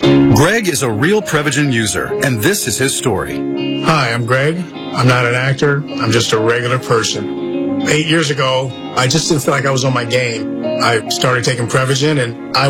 Greg is a real Prevagen user, and this is his story. Hi, I'm Greg. I'm not an actor. I'm just a regular person. 8 years ago, I just didn't feel like I was on my game. I started taking Prevagen, and I